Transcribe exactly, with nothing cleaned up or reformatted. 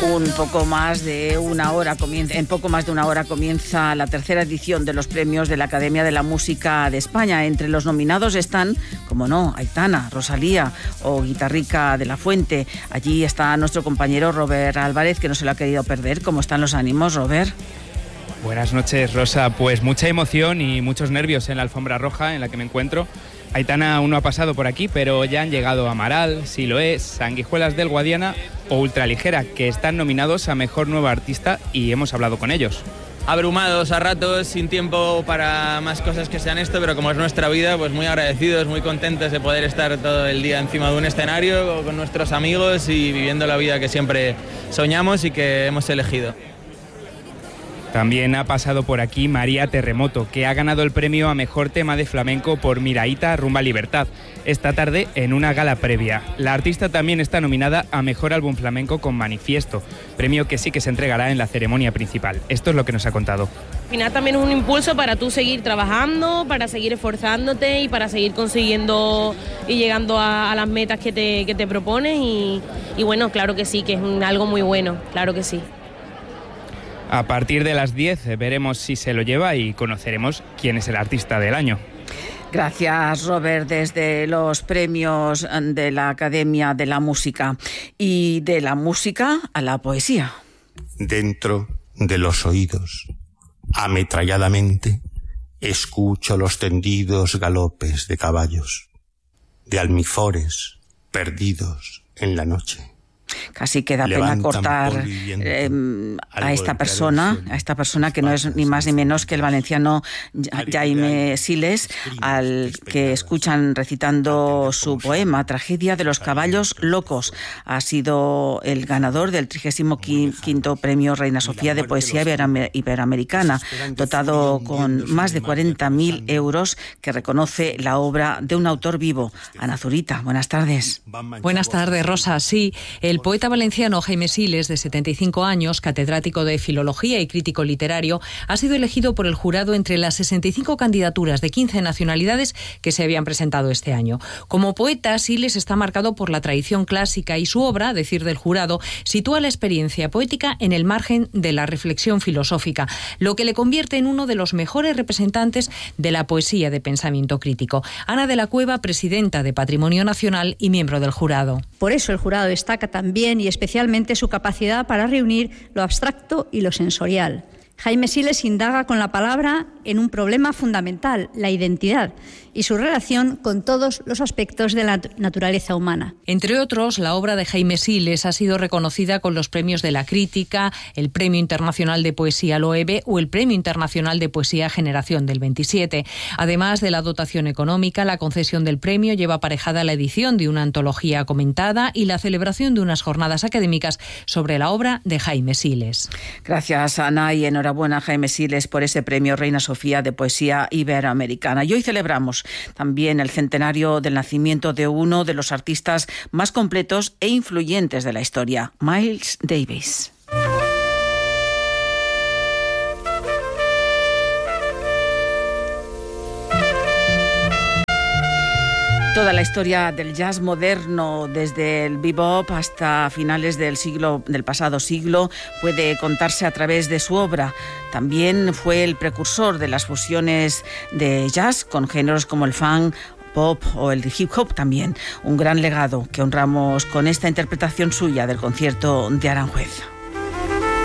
Un poco más de una hora comienza, en poco más de una hora comienza la tercera edición de los premios de la Academia de la Música de España. Entre los nominados están, como no, Aitana, Rosalía o Guitarrica de la Fuente. Allí está nuestro compañero Robert Álvarez, que no se lo ha querido perder. ¿Cómo están los ánimos, Robert? Buenas noches, Rosa. Pues mucha emoción y muchos nervios en la alfombra roja en la que me encuentro. Aitana aún no ha pasado por aquí, pero ya han llegado Amaral, Siloé, Sanguijuelas del Guadiana o Ultraligera, que están nominados a Mejor Nueva Artista y hemos hablado con ellos. Abrumados a ratos, sin tiempo para más cosas que sean esto, pero como es nuestra vida, pues muy agradecidos, muy contentos de poder estar todo el día encima de un escenario con nuestros amigos y viviendo la vida que siempre soñamos y que hemos elegido. También ha pasado por aquí María Terremoto, que ha ganado el premio a Mejor Tema de Flamenco por Miraíta Rumba Libertad, esta tarde en una gala previa. La artista también está nominada a Mejor Álbum Flamenco con Manifiesto, premio que sí que se entregará en la ceremonia principal. Esto es lo que nos ha contado. Al final también es un impulso para tú seguir trabajando, para seguir esforzándote y para seguir consiguiendo y llegando a, a las metas que te, que te propones y, y bueno, claro que sí, que es un, algo muy bueno, claro que sí. A partir de las diez veremos si se lo lleva y conoceremos quién es el artista del año. Gracias, Robert, desde los premios de la Academia de la Música. Y de la música a la poesía. Dentro de los oídos, ametralladamente, escucho los tendidos galopes de caballos, de almifores perdidos en la noche. Casi queda pena cortar eh, a esta persona, a esta persona que no es ni más ni menos que el valenciano Jaime Siles, al que escuchan recitando su poema Tragedia de los caballos locos. Ha sido el ganador del trigésimo quinto Premio Reina Sofía de Poesía Iberoamericana, dotado con más de cuarenta mil euros, que reconoce la obra de un autor vivo. Ana Zurita, buenas tardes. Buenas tardes, Rosa. Sí, el poeta valenciano Jaime Siles, de setenta y cinco años, catedrático de Filología y crítico literario, ha sido elegido por el jurado entre las sesenta y cinco candidaturas de quince nacionalidades que se habían presentado este año. Como poeta, Siles está marcado por la tradición clásica y su obra, a decir del jurado, sitúa la experiencia poética en el margen de la reflexión filosófica, lo que le convierte en uno de los mejores representantes de la poesía de pensamiento crítico. Ana de la Cueva, presidenta de Patrimonio Nacional y miembro del jurado. Por eso el jurado destaca también y especialmente su capacidad para reunir lo abstracto y lo sensorial. Jaime Siles indaga con la palabra en un problema fundamental, la identidad, y su relación con todos los aspectos de la naturaleza humana. Entre otros, la obra de Jaime Siles ha sido reconocida con los premios de la crítica, el Premio Internacional de Poesía Loewe o el Premio Internacional de Poesía Generación del veintisiete. Además de la dotación económica, la concesión del premio lleva aparejada la edición de una antología comentada y la celebración de unas jornadas académicas sobre la obra de Jaime Siles. Gracias, Ana, y enhorabuena a Jaime Siles por ese premio Reina Sofía de Poesía Iberoamericana. Y hoy celebramos también el centenario del nacimiento de uno de los artistas más completos e influyentes de la historia, Miles Davis. Toda la historia del jazz moderno, desde el bebop hasta finales del siglo, del pasado siglo, puede contarse a través de su obra. También fue el precursor de las fusiones de jazz con géneros como el funk, pop o el hip hop también. Un gran legado que honramos con esta interpretación suya del concierto de Aranjuez.